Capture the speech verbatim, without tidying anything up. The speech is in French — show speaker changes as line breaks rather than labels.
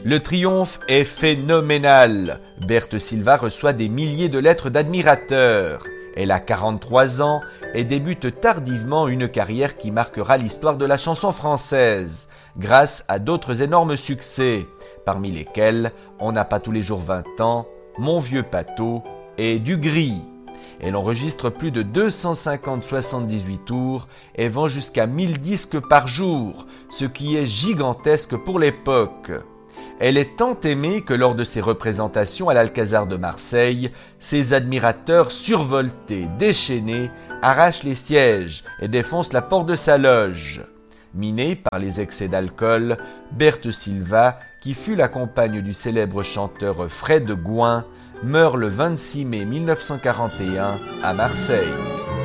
Le triomphe est phénoménal. Berthe Silva reçoit des milliers de lettres d'admirateurs. Elle a quarante-trois ans et débute tardivement une carrière qui marquera l'histoire de la chanson française, grâce à d'autres énormes succès, parmi lesquels On n'a pas tous les jours vingt ans, Mon vieux Pâteau et Du gris. Elle enregistre plus de deux cent cinquante soixante-dix-huit tours et vend jusqu'à mille disques par jour, ce qui est gigantesque pour l'époque. Elle est tant aimée que lors de ses représentations à l'Alcazar de Marseille, ses admirateurs survoltés, déchaînés, arrachent les sièges et défoncent la porte de sa loge. Minée par les excès d'alcool, Berthe Silva, qui fut la compagne du célèbre chanteur Fred Gouin, meurt le vingt-six mai mille neuf cent quarante et un à Marseille.